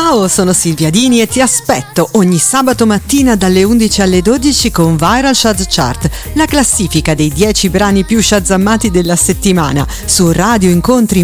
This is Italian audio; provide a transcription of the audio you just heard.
Ciao, sono Silvia Dini e ti aspetto ogni sabato mattina dalle 11 alle 12 con Viral Shaz Chart, la classifica dei 10 brani più shazammati della settimana, su Radio Incontri